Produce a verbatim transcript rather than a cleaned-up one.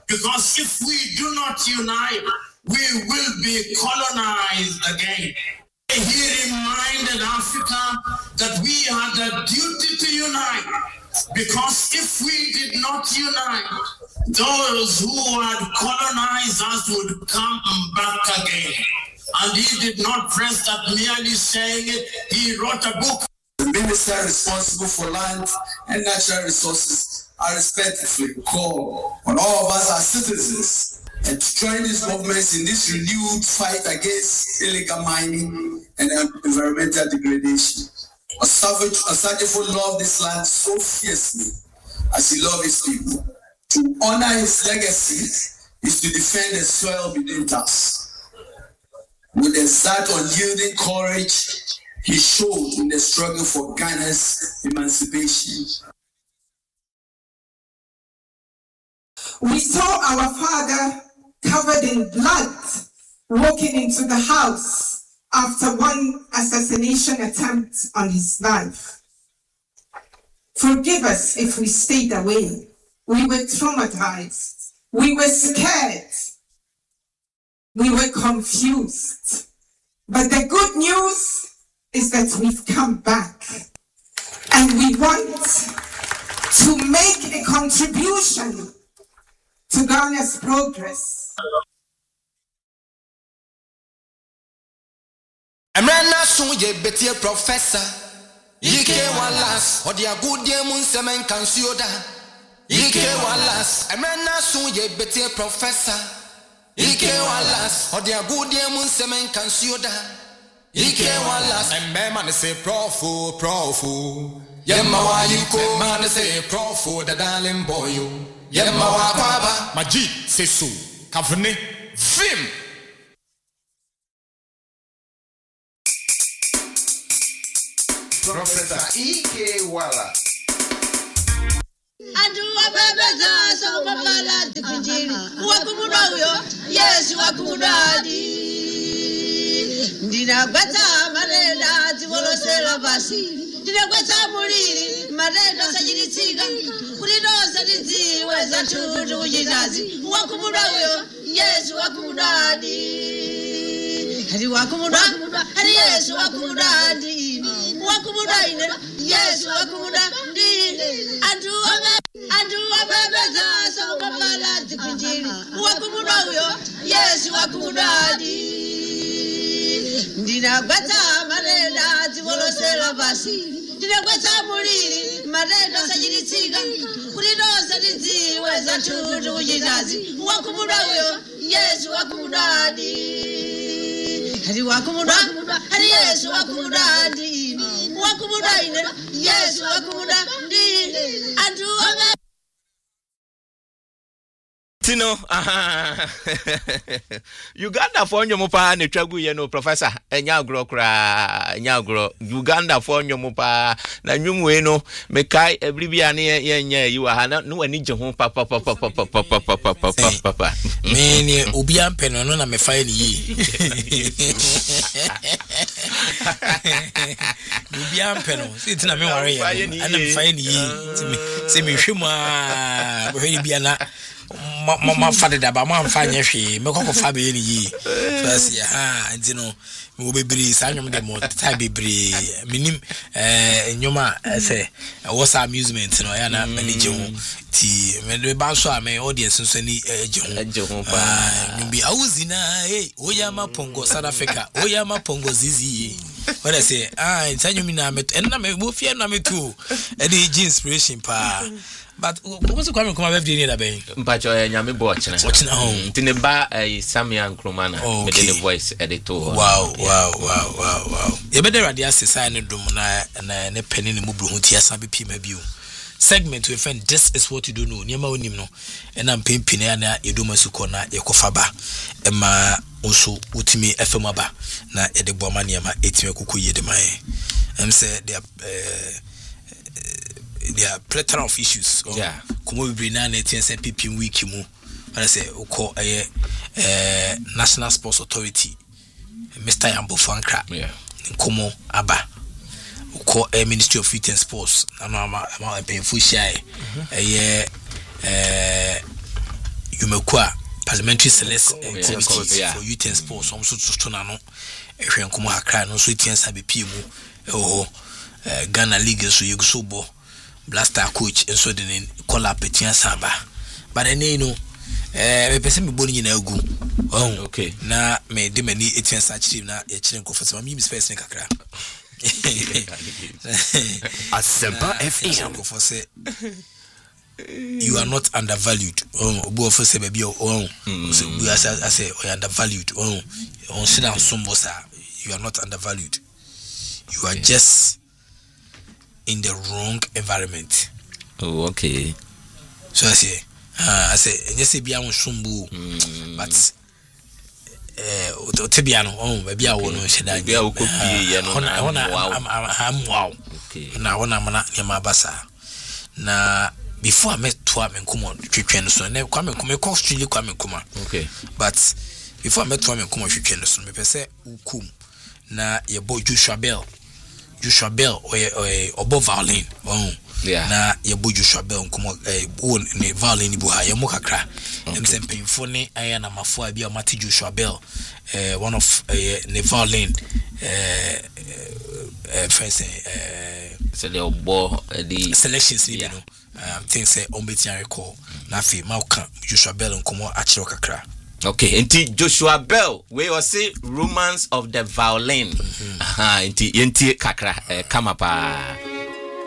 Because if we do not unite, we will be colonized again. He reminded Africa that we had a duty to unite, because if we did not unite, those who had colonized us would come back again. And he did not rest at merely saying it, he wrote a book. The minister responsible for land and natural resources are respectively called on all of us as citizens and to join these governments in this renewed fight against illegal mining and environmental degradation. Osagyefo loved this land so fiercely as he loved his people. To honor his legacy is to defend the soil beneath us. With exact unyielding courage he showed in the struggle for Ghana's emancipation. We saw our father covered in blood walking into the house after one assassination attempt on his life. Forgive us if we stayed away. We were traumatized. We were scared. We were confused. But the good news is that we've come back. And we want to make a contribution to Ghana's progress. Emrana sunye betie professor Ike walas odi agudie mun semen kansioda Ike walas Emrana sunye betie professor Ike walas odi agudie mun semen kansioda Ike walas embe man say profu profu Yemma wa yiko man say profu the darling boy you Yemma wa baba maji say so kavne vim Professor Ike Wala. Adu wabeza so babala tikujiri. Wakumurayo, yes wakumuradi. Ndina gwata marela tivolosela basi. Ndina gwata muriri marela sajiritiga. Kuridosa diti weza tudu ujinazi. Wakumurayo, yes wakumuradi. Hadi wakumuradi, hadi yes wakumuradi. Wakumuradi, yes wakumuradi. Adu Adu wabeza so babala tikujiri. Wakumurayo, yes wakumuradi. Ndina gwata marela tivolosela basi. Ndina gwata muriri marela sajiritiga. Kuridosa diti weza tudu ujinazi. Wakumurayo, yes wakumuradi. Hadi wakumuradi, hadi yes wakumuradi. Wakumuradi, yes wakumuradi. Adu Tino, aha. Uganda for nyomupa ne twagu ye no professor enyagro kra enyagro Uganda for nyomupa na nwumwe no mekai ebribia ne ye nya yi wa ha na no ani je ho papa papa papa papa papa papa me ne obi ampe no no na me fa ni yi obi ampe no si tina me ware ye ana me fa ni yi se me hwemu a bo hwe bia na ma ma fa de ba ma fa nya hwe me kokko fa be ni yi so asi ha nti no me wo bebre sa nwom de mo ta bebre minim eh nyoma se what's amusement no ya na manage ho ti me ba so a me audience nso ni eje ho eje ho pa nyumbi awuzina hey oyama pongo South Africa oyama pongo zizi what I say ah ntanyumi na me en na me bo fie na me tu e dey inspiration pa. But what's the comment come every day that be? Mpacho ya nyame bo ochina. Ochina home. Tine ba eh Samia Nkrumah na me the voice editor. Wow, wow, wow, wow, wow. Ye be the radio asesa ne dum na na ne peni ne mubru hu tia san be pi ma biu. Segment we friend this is what you do know. Niema onim no. E na mpempi na na edoma suko na yekofa ba. E ma onso utimi F M aba na e de bo ma niema etime kokoye de mai. Em say they uh, there are plethora of issues. Yeah. Kumo bibri na na ten P P week mu. I say uko eh National Sports Authority Mister Yambo Fankra. Yeah. Kumo aba. Uko eh Ministry of Youth and Sports. Na no ama ama painful shy. Eh eh Yumekwa parliamentary select activity for youth and sports also to no ehwe nkomo hakra no so tiensa be pie mu oh Ghana League so yusubo blaster coach enso de call up tiensa ba but ene no eh me pese me boni na agu oh okay na me de mani tiensa chiri na e chiri nko fo me mi space kakra Asempa F M for say you are not undervalued. Oh, obo for say baby oh, so we as I say we are undervalued. Oh, on sit down somebosa. You are not undervalued. You are just in the wrong environment. Oh, okay. So I say, uh, I say, and you say be on sumbu, but eh, otebiano. Oh, maybe I want to say that. Maybe I will copy. You know, I'm I'm wow. Okay. Na wana mana ni mabasa. Na before I met Twa Menkuma Chicken so ne kwame kuma cost chili kwame kuma. Okay. But before I met Twa Menkuma Chicken so me pese ukum na ye boy Joshua Bell. Joshua Bell or obo violin. Oh. Yeah. Na ye boy Joshua Bell nkuma eh won ne violin bu ha ye mo kakra. Em sem penfo ne aya na mafo abi o Mati Joshua Bell. Eh one of eh ne violin eh eh friends eh so the obo the selections ni no. Um, things say on betia recall na fi mauka Joshua Bell nkomo achiro kakra. Okay, enti Joshua Bell we was say romance of the violin. Aha, enti enti kakra eh, kama pa.